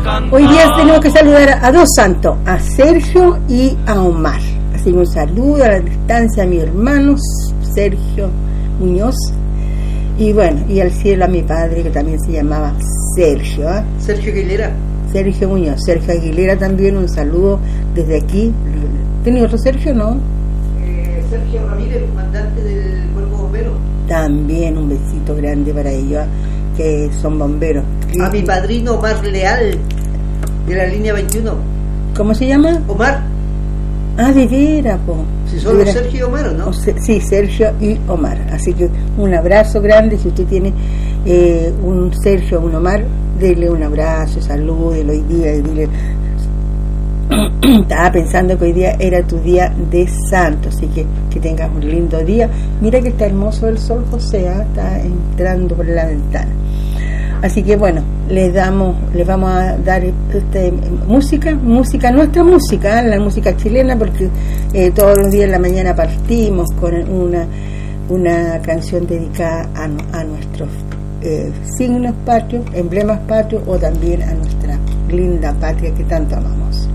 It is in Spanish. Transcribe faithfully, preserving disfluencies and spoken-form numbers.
Hoy día tenemos que saludar a dos santos, a Sergio y a Omar. Así que un saludo a la distancia a mis hermanos, Sergio Muñoz, y bueno, y al cielo a mi padre, que también se llamaba Sergio. ¿eh? Sergio Aguilera. Sergio Muñoz, Sergio Aguilera también, un saludo desde aquí. ¿Tiene otro Sergio, no? Eh, Sergio Ramírez, comandante del Cuerpo Bombero. También un besito grande para ellos, que son bomberos. A mi padrino Omar Leal, de la línea veintiuno. ¿Cómo se llama? Omar. Ah, de veras, po. Si solo Sergio y Omar, ¿no? O se, sí, Sergio y Omar. Así que un abrazo grande. Si usted tiene eh, un Sergio o un Omar, dele un abrazo, salúdelo hoy día y dile. Estaba pensando que hoy día era tu día de santo, así que que tengas un lindo día. Mira que está hermoso el sol, José, ¿eh? Está entrando por la ventana. Así que bueno, les damos, les vamos a dar este, música, música, nuestra música, ¿eh? La música chilena, porque eh, todos los días en la mañana partimos con una una canción dedicada a, a nuestros eh, signos patrios, emblemas patrios, o también a nuestra linda patria que tanto amamos.